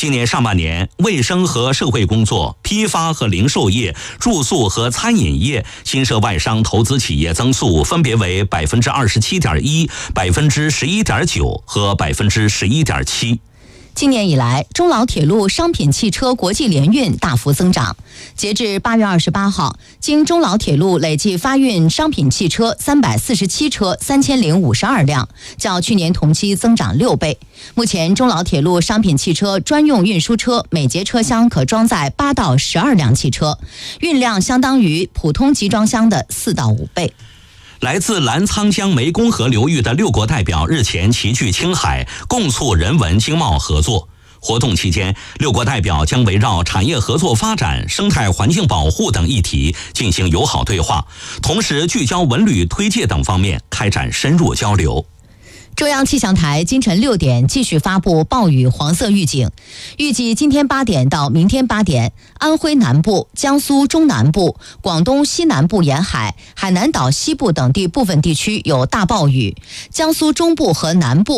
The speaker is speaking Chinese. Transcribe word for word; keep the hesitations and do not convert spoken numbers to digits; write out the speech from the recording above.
今年上半年，卫生和社会工作、批发和零售业、住宿和餐饮业新设外商投资企业增速分别为百分之二十七点一、百分之十一点九和百分之十一点七。 今年以来，中老铁路商品汽车国际联运大幅增长。截至八月二十八号，经中老铁路累计发运商品汽车三百四十七车，三千零五十二辆，较去年同期增长六倍。目前，中老铁路商品汽车专用运输车每节车厢可装载八到十二辆汽车，运量相当于普通集装箱的四到五倍。 来自澜沧江湄公河流域的六国代表日前齐聚青海，共促人文经贸合作。活动期间，六国代表将围绕产业合作发展、生态环境保护等议题进行友好对话，同时聚焦文旅推介等方面开展深入交流。 中央气象台今晨六点继续发布暴雨黄色预警，预计今天八点到明天八点，安徽南部、江苏中南部、广东西南部沿海、海南岛西部等地部分地区有大暴雨，江苏中部和南部